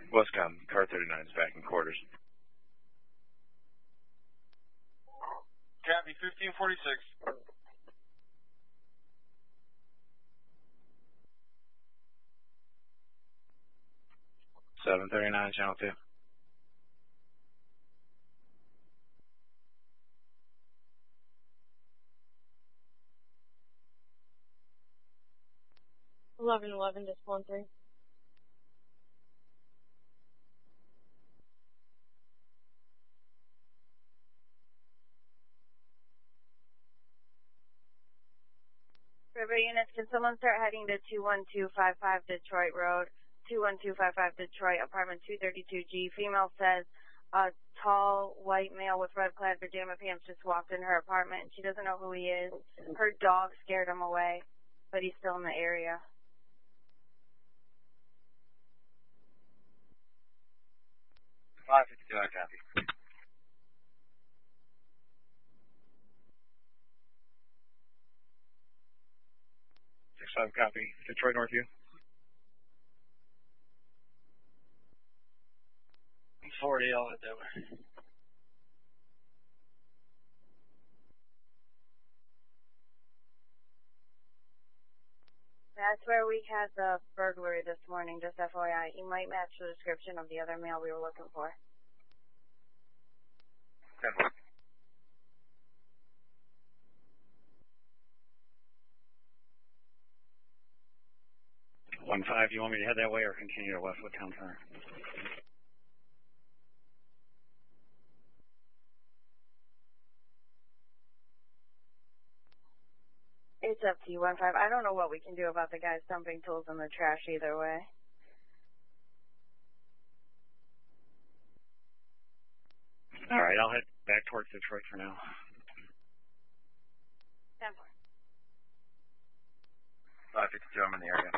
Westcom, car 39 is back in quarters. Copy, 1546. 739, channel 2. Just 1-3. River units, can someone start heading to 21255 Detroit Road, 21255 Detroit, apartment 232G. Female says a tall white male with red clad pajama pants just walked in her apartment. She doesn't know who he is. Her dog scared him away, but he's still in the area. I copy. 6-5, copy. Detroit Northview. 40, I'll head that way. That's where we had the burglary this morning, just FYI. He might match the description of the other male we were looking for. 10-1. 1-5, you want me to head that way or continue to Westwood Town Center? It's up to you, 1-5. I don't know what we can do about the guys dumping tools in the trash either way. All right, I'll head back towards Detroit for now. 10-4. 552, I'm in the area.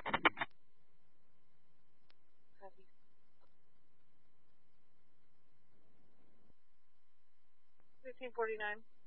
Copy. 1549.